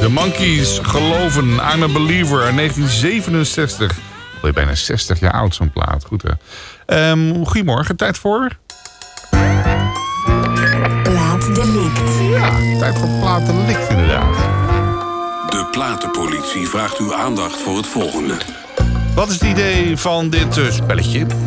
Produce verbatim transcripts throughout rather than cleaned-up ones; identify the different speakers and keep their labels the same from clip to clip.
Speaker 1: De Monkees geloven, I'm a Believer uit negentien zevenenzestig. Al je bijna zestig jaar oud, zo'n plaat. Goed hè. Um, goedemorgen, tijd voor...
Speaker 2: Plaatdelict.
Speaker 1: Ja, tijd voor plaatdelict inderdaad.
Speaker 3: De Platenpolitie vraagt uw aandacht voor het volgende.
Speaker 1: Wat is het idee van dit uh, spelletje? Um,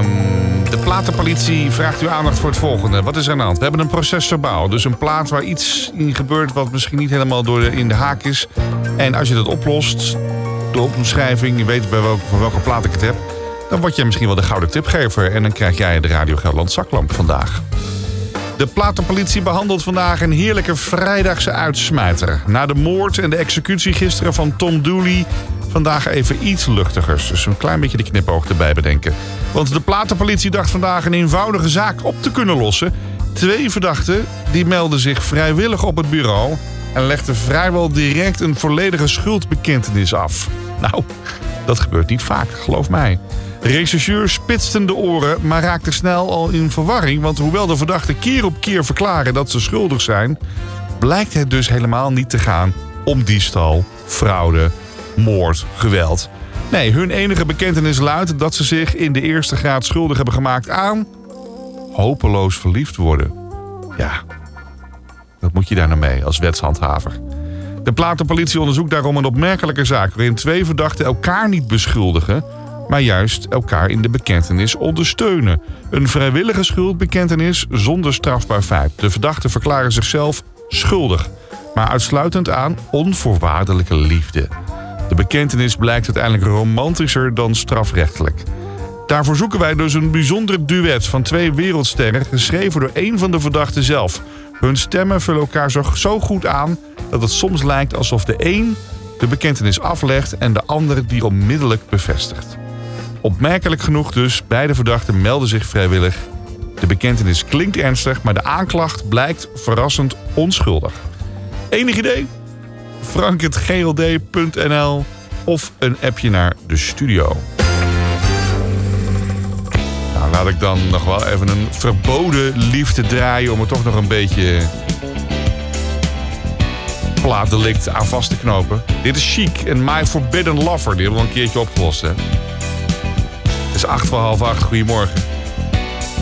Speaker 1: de Platenpolitie vraagt uw aandacht voor het volgende. Wat is er aan de hand? We hebben een proces verbaal. Dus een plaat waar iets in gebeurt wat misschien niet helemaal door de, in de haak is. En als je dat oplost, de omschrijving, je weet bij welke, voor welke plaat ik het heb, dan word jij misschien wel de gouden tipgever. En dan krijg jij de Radio Gelderland zaklamp vandaag. De Platenpolitie behandelt vandaag een heerlijke vrijdagse uitsmijter. Na de moord en de executie gisteren van Tom Dooley, vandaag even iets luchtigers. Dus een klein beetje de knipoog erbij bedenken. Want de Platenpolitie dacht vandaag een eenvoudige zaak op te kunnen lossen. Twee verdachten die melden zich vrijwillig op het bureau en legden vrijwel direct een volledige schuldbekentenis af. Nou, dat gebeurt niet vaak, geloof mij. De rechercheurs spitsten de oren, maar raakten snel al in verwarring. Want hoewel de verdachten keer op keer verklaren dat ze schuldig zijn, blijkt het dus helemaal niet te gaan om diefstal, fraude, moord, geweld. Nee, hun enige bekentenis luidt dat ze zich in de eerste graad schuldig hebben gemaakt aan hopeloos verliefd worden. Ja, wat moet je daar nou mee als wetshandhaver? De Platenpolitie onderzoekt daarom een opmerkelijke zaak waarin twee verdachten elkaar niet beschuldigen, maar juist elkaar in de bekentenis ondersteunen. Een vrijwillige schuldbekentenis zonder strafbaar feit. De verdachten verklaren zichzelf schuldig, maar uitsluitend aan onvoorwaardelijke liefde. De bekentenis blijkt uiteindelijk romantischer dan strafrechtelijk. Daarvoor zoeken wij dus een bijzonder duet van twee wereldsterren, geschreven door één van de verdachten zelf. Hun stemmen vullen elkaar zo, zo goed aan dat het soms lijkt alsof de een de bekentenis aflegt en de ander die onmiddellijk bevestigt. Opmerkelijk genoeg dus, beide verdachten melden zich vrijwillig. De bekentenis klinkt ernstig, maar de aanklacht blijkt verrassend onschuldig. Enig idee? frank het g l d punt n l of een appje naar de studio. Nou, laat ik dan nog wel even een verboden liefde draaien om er toch nog een beetje plaatdelict aan vast te knopen. Dit is Chic en My Forbidden Lover. Die hebben we al een keertje opgelost, hè. Het is acht voor half acht. Goedemorgen.